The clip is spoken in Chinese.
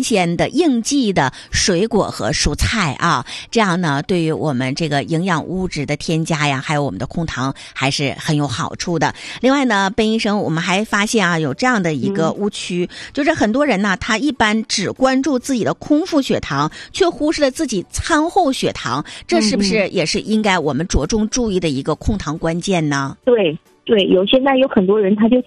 鲜的应季的水果和蔬菜啊，这样呢对于我们这个营养物质的添加呀，还有我们的控糖还是很有好处的。另外呢，奔医生，我们还发现啊，有这样的一个误区，就是很多人呢，他一般只关注自己的空腹血糖，却忽视了自己餐后血糖，这是不是也是应该我们着重注意的一个控糖关键呢？ 对，有现在有很多人他就